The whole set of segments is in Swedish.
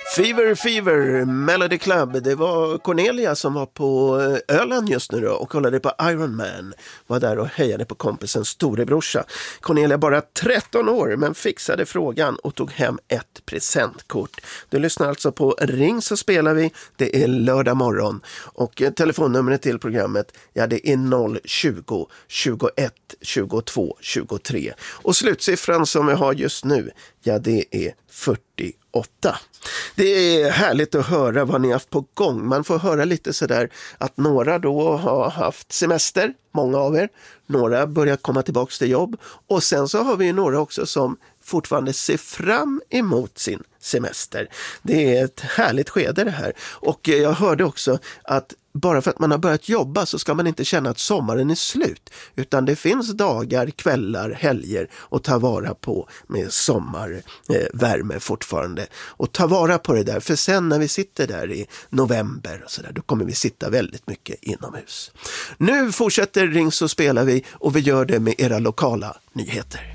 Fever, Fever, Melody Club. Det var Cornelia som var på Öland just nu då och kollade på Iron Man. Var där och hejade på kompisens storebrorsa. Cornelia bara 13 år men fixade frågan och tog hem ett presentkort. Du lyssnar alltså på Ring så spelar vi. Det är lördag morgon och telefonnumret till programmet, ja, det är 020 21 22 23. Och slutsiffran som vi har just nu, ja, det är 48. Det är härligt att höra vad ni har haft på gång. Man får höra lite sådär att några då har haft semester, många av er. Några börjar komma tillbaka till jobb. Och sen så har vi några också som fortfarande ser fram emot sin semester. Det är ett härligt skede det här. Och jag hörde också att bara för att man har börjat jobba så ska man inte känna att sommaren är slut. Utan det finns dagar, kvällar, helger att ta vara på med sommarvärme fortfarande. Och ta vara på det där, för sen när vi sitter där i november och så där, då kommer vi sitta väldigt mycket inomhus. Nu fortsätter Ring så spelar vi och vi gör det med era lokala nyheter.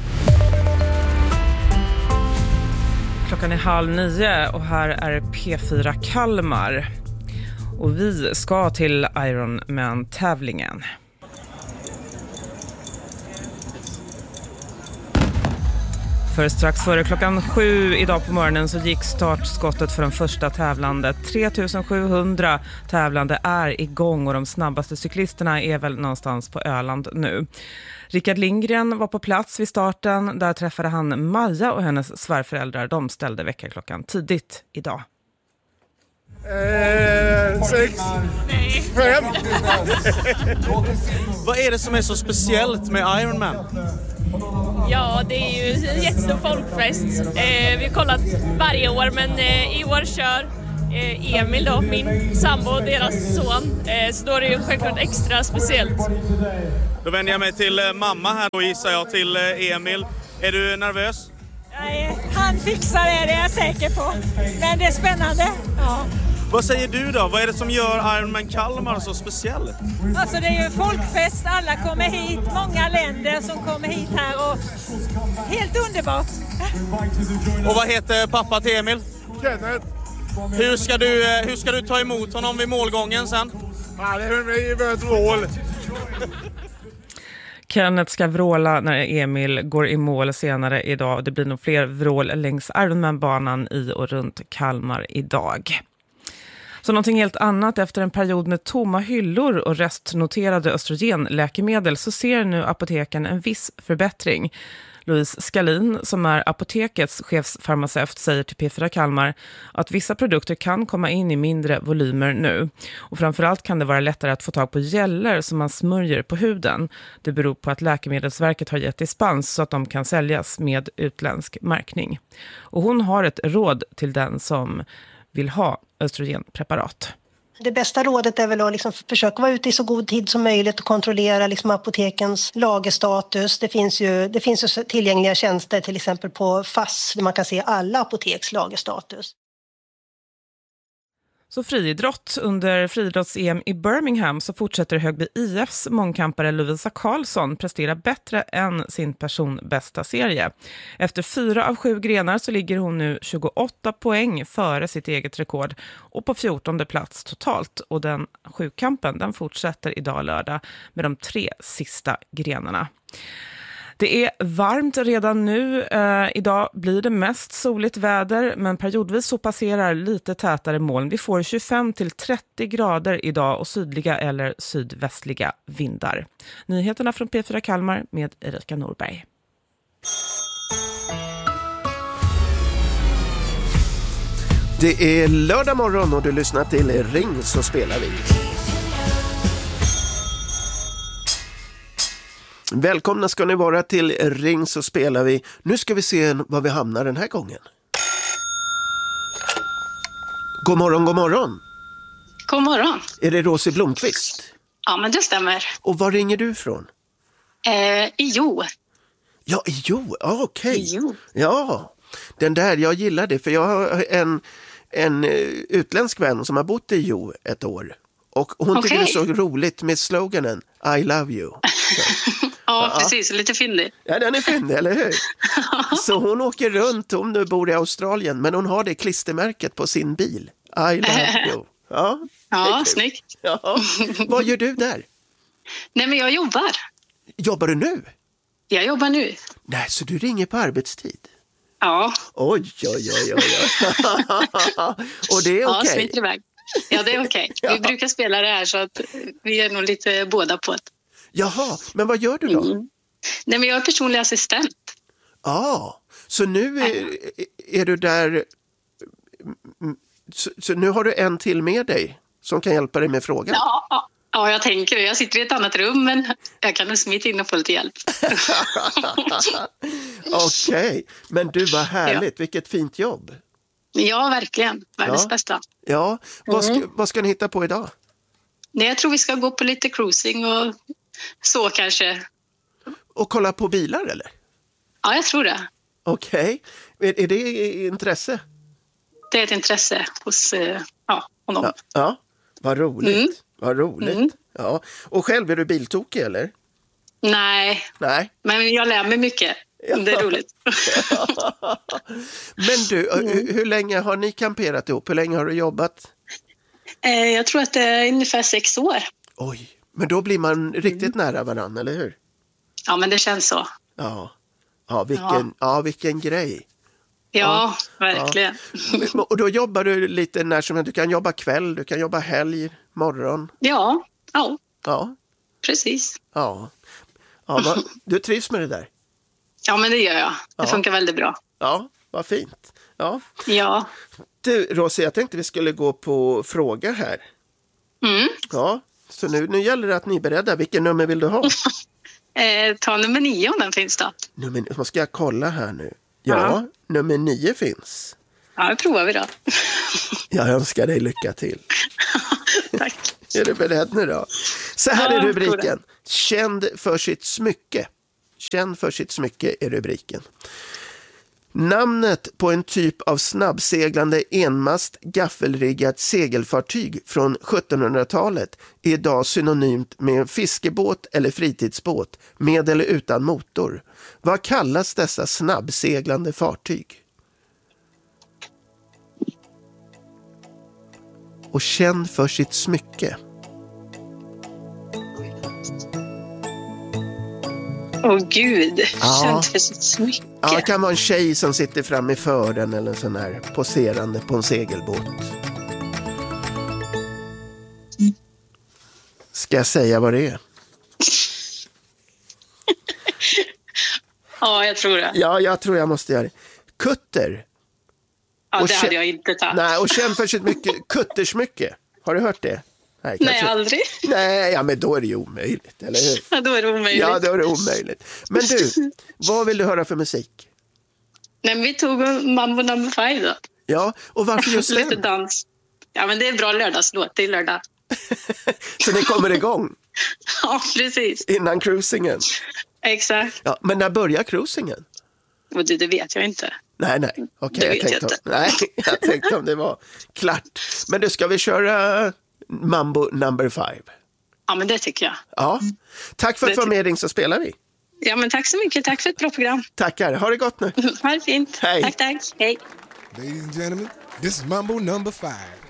Klockan är 8:30 och här är P4 Kalmar. Och vi ska till Ironman-tävlingen. För strax före klockan 7 idag på morgonen så gick startskottet för den första tävlandet. 3700 tävlande är igång och de snabbaste cyklisterna är väl någonstans på Öland nu. Rickard Lindgren var på plats vid starten. Där träffade han Maja och hennes svärföräldrar. De ställde väckarklockan tidigt idag. 6, 5. Vad är det som är så speciellt med Ironman? Ja, det är ju en jättestor folkfest. Vi har kollat varje år, men i år kör Emil då, min sambo och deras son. Så då är det ju självklart extra speciellt. Då vänder jag mig till mamma här och gissar jag till Emil. Är du nervös? Nej, han fixar det är jag säker på. Men det är spännande. Ja. Vad säger du då? Vad är det som gör Ironman Kalmar så speciell? Alltså det är ju folkfest, alla kommer hit, många länder som kommer hit här och helt underbart. Och vad heter pappa till Emil? Kenneth. Hur ska du ta emot honom vid målgången sen? Ja, det är ett vrål. Kenneth ska vråla när Emil går i mål senare idag. Det blir nog fler vrål längs Ironman-banan i och runt Kalmar idag. Så någonting helt annat, efter en period med tomma hyllor och restnoterade östrogenläkemedel så ser nu apoteken en viss förbättring. Louise Skalin, som är apotekets chefsfarmaceut, säger till P4 Kalmar att vissa produkter kan komma in i mindre volymer nu. Och framförallt kan det vara lättare att få tag på gäller som man smörjer på huden. Det beror på att Läkemedelsverket har gett dispens så att de kan säljas med utländsk märkning. Och hon har ett råd till den som vill ha östrogenpreparat. Det bästa rådet är väl att liksom försöka vara ute i så god tid som möjligt och kontrollera liksom apotekens lagerstatus. Det finns ju tillgängliga tjänster till exempel på FASS där man kan se alla apoteks lagerstatus. Så friidrott. Under friidrotts-EM i Birmingham så fortsätter Högby IFs mångkampare Lovisa Karlsson prestera bättre än sin personbästa serie. Efter 4 av 7 grenar så ligger hon nu 28 poäng före sitt eget rekord och på 14:e plats totalt. Och den 7-kampen den fortsätter idag lördag med de 3 sista grenarna. Det är varmt redan nu. Idag blir det mest soligt väder men periodvis så passerar lite tätare moln. Vi får 25-30 grader idag och sydliga eller sydvästliga vindar. Nyheterna från P4 Kalmar med Erika Norberg. Det är lördag morgon och du lyssnar till Ring så spelar vi. Välkomna ska ni vara till Ring så spelar vi. Nu ska vi se var vi hamnar den här gången. God morgon, god morgon. God morgon. Är det Rosie Blomqvist? Ja, men det stämmer. Och var ringer du från? Jo. Ja, jo. Okej. Jo. Ja, den där, jag gillar det. För jag har en utländsk vän som har bott i Jo ett år. Och hon tycker det är så roligt med sloganen I love you. Ja, precis. Lite fyndig. Ja, den är fyndig, eller hur? Så hon åker runt, hon nu bor i Australien, men hon har det klistermärket på sin bil. I love you. Ja, snyggt. Ja. Vad gör du där? Nej, men jag jobbar. Jobbar du nu? Jag jobbar nu. Nej, så du ringer på arbetstid? Ja. Oj. Och det är okej? Ja, smiter iväg. Ja, det är okej. Vi brukar spela det här så att vi är nog lite båda på det. Jaha, men vad gör du då? Nej, men jag är personlig assistent. Så nu är du där... Så nu har du en till med dig som kan hjälpa dig med frågan? Ja, jag tänker det. Jag sitter i ett annat rum, men jag kan nog smita in och få lite hjälp. Okej, men du, var härligt. Vilket fint jobb. Ja, verkligen. Världens bästa. Ja, vad ska ni hitta på idag? Nej, jag tror vi ska gå på lite cruising och så kanske. Och kolla på bilar, eller? Ja, jag tror det. Okej. Är det intresse? Det är ett intresse hos honom. Ja. Vad roligt. Vad roligt. Ja. Och själv, är du biltokig, eller? Nej, men jag lär mig mycket. Det är roligt. Men du, hur länge har ni kamperat ihop? Hur länge har du jobbat? Jag tror att det är ungefär 6 år. Oj, men då blir man riktigt nära varann, eller hur? Ja, men det känns så. Vilken grej. Ja, verkligen. Ja. Och då jobbar du lite när som helst. Du kan jobba kväll, du kan jobba helg, morgon. Ja. Precis. Ja, du trivs med det där? Ja, men det gör jag. Det funkar väldigt bra. Ja, vad fint. Ja. Du, Rosie, jag tänkte vi skulle gå på fråga här. Ja, så nu gäller det att ni är beredda. Vilken nummer vill du ha? Ta nummer 9 om den finns då. Vad ska jag kolla här nu? Ja, nummer 9 finns. Ja, det provar vi då. Jag önskar dig lycka till. Tack. Är du beredd nu då? Så här är rubriken. Känd för sitt smycke. Känd för sitt smycke är rubriken. Namnet på en typ av snabbseglande enmast gaffelriggat segelfartyg från 1700-talet är idag synonymt med en fiskebåt eller fritidsbåt med eller utan motor. Vad kallas dessa snabbseglande fartyg? Och känd för sitt smycke. Gud, känd för sitt smycke. Ja, det kan vara en tjej som sitter framme i fören eller en sån här poserande på en segelbåt. Ska jag säga vad det är? Ja, jag tror det. Ja, jag tror jag måste göra det. Kutter. Ja, det hade jag inte tagit. Nej, och känd för sitt kuttersmycke. Har du hört det? Nej, aldrig. Nej, men då är det ju omöjligt, eller hur? Ja, då är det omöjligt. Ja, då är det omöjligt. Men du, vad vill du höra för musik? Nej, men vi tog Mambo No. 5 då. Ja, och varför just den? Lite dans. Ja, men det är bra lördagslåt, det är lördag. Så det kommer igång? Ja, precis. Innan cruisingen? Exakt. Ja, men när börjar cruisingen? Och det vet jag inte. Nej. Okej, jag tänkte om det var klart. Men då ska vi köra Mambo No. 5. Ja, men det tycker jag. Ja. Tack för att du var med, så spelar vi. Ja, men tack så mycket. Tack för ett bra program. Tackar. Ha det gott nu. Ha det fint. Hej. Tack. Hej. Ladies and gentlemen, this is Mambo No. 5.